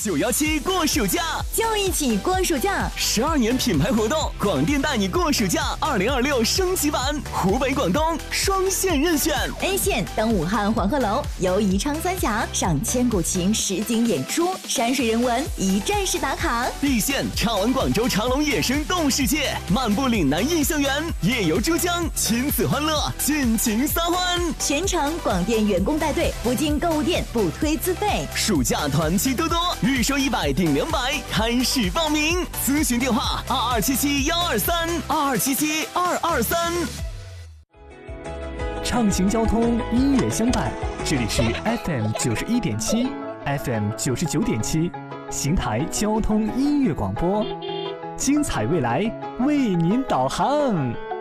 917过暑假， 就一起过暑假。 12年品牌活动，广电带你过暑假2026升级版，湖北、广东双线任选。 A 线登武汉黄鹤楼，游宜昌三峡，赏千古情实景演出，山水人文一站式打卡。 B 线畅玩广州长隆野生动物世界，漫步岭南印象园，夜游珠江，亲子欢乐，尽情撒欢。 全程广电员工带队，不进购物店，不推自费。 暑假团期多多，预收100顶200，开始报名。咨询电话2277-123，2277-223。 畅行交通，音乐相伴，这里是 FM 91.7 ，FM 99.7，邢台交通音乐广播，精彩未来为您导航。